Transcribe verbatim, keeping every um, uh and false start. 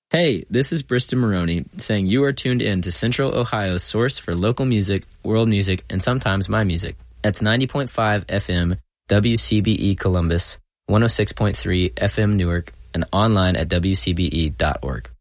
Hey, this is Bristol Maroney saying you are tuned in to Central Ohio's source for local music, world music, and sometimes my music. That's ninety point five F M W C B E Columbus, one oh six point three F M Newark, and online at W C B E dot org.